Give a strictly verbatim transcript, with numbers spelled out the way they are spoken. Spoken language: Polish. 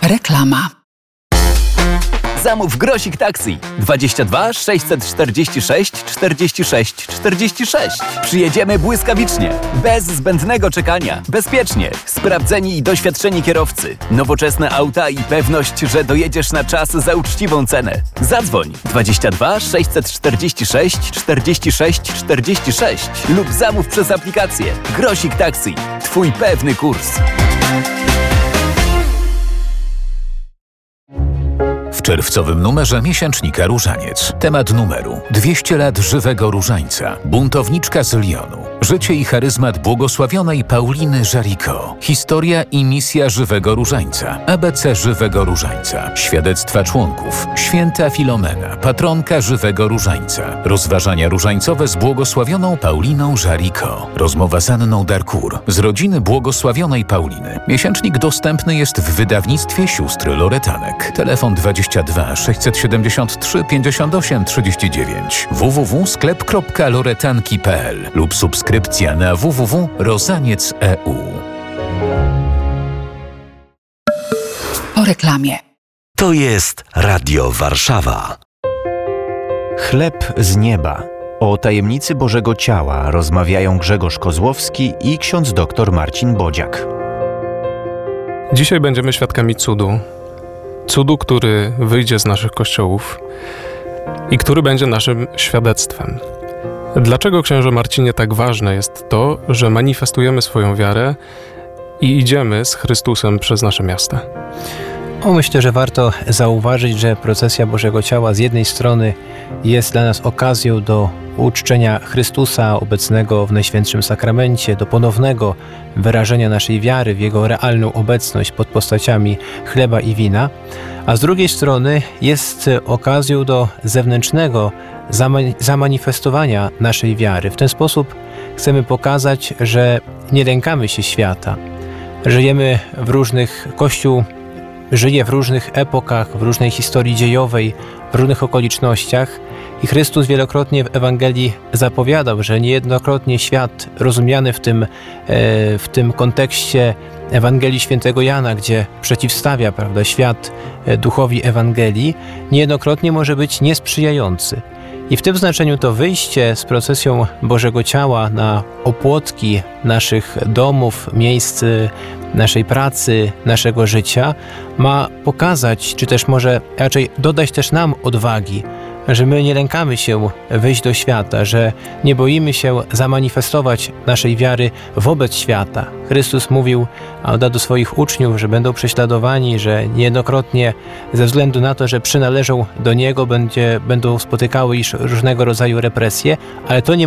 Reklama. Zamów Grosik Taxi dwadzieścia dwa sześćset czterdzieści sześć czterdzieści sześć czterdzieści sześć. Przyjedziemy błyskawicznie, bez zbędnego czekania, bezpiecznie, sprawdzeni i doświadczeni kierowcy, nowoczesne auta i pewność, że dojedziesz na czas za uczciwą cenę. Zadzwoń dwadzieścia dwa sześćset czterdzieści sześć czterdzieści sześć czterdzieści sześć lub zamów przez aplikację Grosik Taxi. Twój pewny kurs. W czerwcowym numerze miesięcznika Różaniec. Temat numeru: dwieście lat żywego różańca. Buntowniczka z Lyonu. Życie i charyzmat błogosławionej Pauliny Jaricot. Historia i misja żywego różańca. A B C żywego różańca. Świadectwa członków. Święta Filomena, patronka żywego różańca. Rozważania różańcowe z błogosławioną Pauliną Jaricot. Rozmowa z Anną Darcourt z rodziny błogosławionej Pauliny. Miesięcznik dostępny jest w wydawnictwie sióstr Loretanek. Telefon dwadzieścia dwa sześćset siedemdziesiąt trzy pięćdziesiąt osiem trzydzieści dziewięć w w w kropka sklep kropka loretanki kropka p l lub subskrypcja na w w w kropka rozaniec kropka e u. Po reklamie. To jest Radio Warszawa. Chleb z nieba. O tajemnicy Bożego Ciała rozmawiają Grzegorz Kozłowski i ksiądz doktor Marcin Bodziak. Dzisiaj będziemy świadkami cudu. Cudu, który wyjdzie z naszych kościołów i który będzie naszym świadectwem. Dlaczego, księże Marcinie, tak ważne jest to, że manifestujemy swoją wiarę i idziemy z Chrystusem przez nasze miasta? O, myślę, że warto zauważyć, że procesja Bożego Ciała z jednej strony jest dla nas okazją do uczczenia Chrystusa obecnego w Najświętszym Sakramencie, do ponownego wyrażenia naszej wiary w Jego realną obecność pod postaciami chleba i wina, a z drugiej strony jest okazją do zewnętrznego zama- zamanifestowania naszej wiary. W ten sposób chcemy pokazać, że nie lękamy się świata. Żyjemy w różnych Kościół żyje w różnych epokach, w różnej historii dziejowej, w różnych okolicznościach i Chrystus wielokrotnie w Ewangelii zapowiadał, że niejednokrotnie świat rozumiany w tym, w tym kontekście Ewangelii Świętego Jana, gdzie przeciwstawia, prawda, świat duchowi Ewangelii, niejednokrotnie może być niesprzyjający. I w tym znaczeniu to wyjście z procesją Bożego Ciała na opłotki naszych domów, miejsc naszej pracy, naszego życia ma pokazać, czy też może raczej dodać też nam odwagi, że my nie lękamy się wyjść do świata, że nie boimy się zamanifestować naszej wiary wobec świata. Chrystus mówił do swoich uczniów, że będą prześladowani, że niejednokrotnie ze względu na to, że przynależą do Niego, będzie, będą spotykały iż różnego rodzaju represje, ale to nie